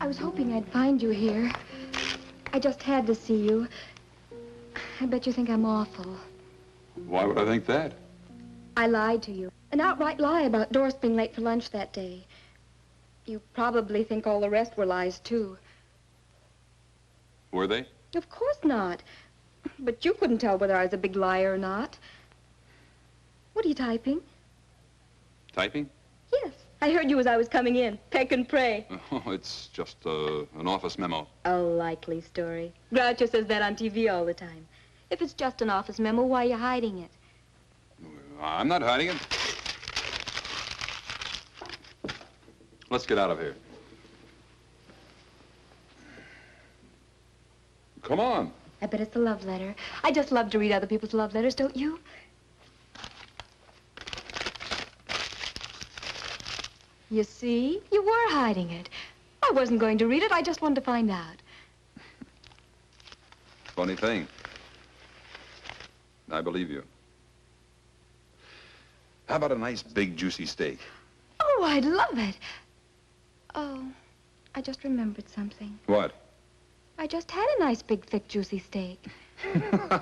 I was hoping I'd find you here. I just had to see you. I bet you think I'm awful. Why would I think that? I lied to you. An outright lie about Doris being late for lunch that day. You probably think all the rest were lies, too. Were they? Of course not. But you couldn't tell whether I was a big liar or not. What are you typing? Typing? Yes. I heard you as I was coming in. Peck and pray. Oh, it's just an office memo. A likely story. Groucho says that on TV all the time. If it's just an office memo, why are you hiding it? I'm not hiding it. Let's get out of here. Come on. I bet it's a love letter. I just love to read other people's love letters, don't you? You see? You were hiding it. I wasn't going to read it. I just wanted to find out. Funny thing. I believe you. How about a nice, big, juicy steak? Oh, I'd love it. Oh, I just remembered something. What? I just had a nice, big, thick, juicy steak.